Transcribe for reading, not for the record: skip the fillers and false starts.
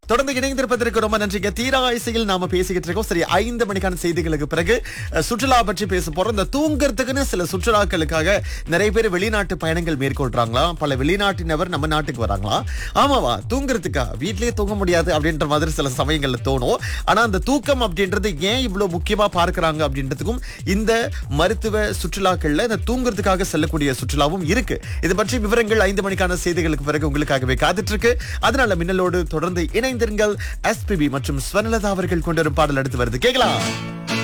தொடர்ந்து இணைந்திருப்பதற்கு ரொம்ப நன்றிங்க. தீரா இசையில் நாம பேசிக்கிட்டு இருக்கோம். சரி, 5 மணிக்கான செய்திகளுக்கு பிறகு சுற்றுலா பற்றி பேச போறோம். இந்த தூங்குறதுக்குன்னு சில சுற்றுலாக்களுக்காக நிறைய பேர் வெளிநாட்டு பயணங்கள் மேற்கொள்றாங்களாம். பல வெளிநாட்டினவர் நம்ம நாட்டுக்கு வராங்களா. ஆமாவா, தூங்குறதுக்கா? வீட்லயே தூங்க முடியாது அப்படின்ற மாதிரி சில சமயங்கள்ல தோணும். ஆனா அந்த தூக்கம் அப்படின்றது ஏன் இவ்வளவு முக்கியமா பார்க்கறாங்க அப்படின்றதுக்கும் இந்த மருத்துவ சுற்றுலாக்கள்ல இந்த தூங்குறதுக்காக செல்லக்கூடிய சுற்றுலாவும் இருக்கு. இது பற்றி விவரங்கள் 5 மணிக்கான செய்திகளுக்கு பிறகு உங்களுக்காகவே காத்துட்டு இருக்கு. அதனால மின்னலோடு தொடர்ந்து இணைந்திருங்கள். எஸ்பிபி மற்றும் ஸ்வர்ணலதா அவர்கள் கொண்டு வரும் பாடல் அடுத்து வருது, கேட்கலாம்.